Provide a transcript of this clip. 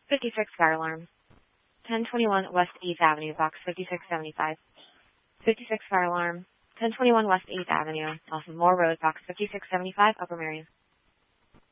56 fire alarm. 1021 West 8th Avenue, box 5675. 56 fire alarm. 1021 West 8th Avenue, off of Moore Road, box 5675, Upper Marion.